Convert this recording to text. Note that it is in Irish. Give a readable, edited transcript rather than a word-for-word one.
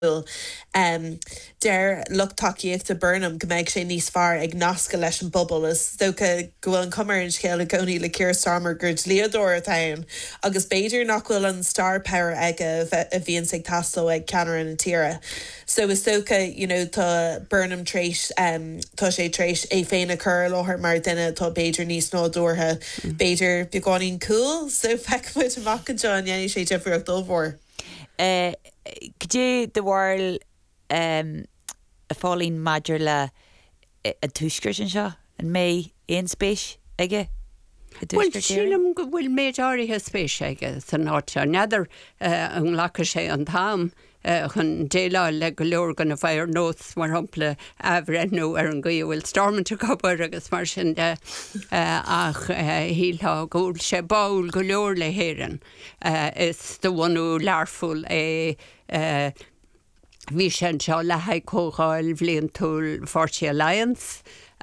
der luchtaíocht a Burnham go méid sé níos fear ag nasca leis an bobbal is stocha gohfuil an cumar an scéal a gcóí le Keir Starmer gur Leodor a tain agus beidir nachhfuil an star power ag a bhíon sig tastal ag ceanar an tíre. So is stocha, tá Burnham tréis tá sé tréis é féin a chur láthir mar duine tá beidir níos nádútha beidir beáín cool, so feicmuid amach an John dhéanaine sé defriúcht dulmhór. Gdé de bhil a fálín maidir le a tuisgur sin seo an mé éon spéis aige? Well, sílam go bhfuil méid áirithe spéis aige san áte. Neidir an lacha sé an tam chun déile le go leor gan a bhair nós mar hampla ahrenú ar an gaohfuil stormanta gobar agus mar sin de ach hílá gúil sé báil go leor le héireann. Is do bhainú learfúil bhí sin seo le haid cógáil bhliaon túil Forty Alliance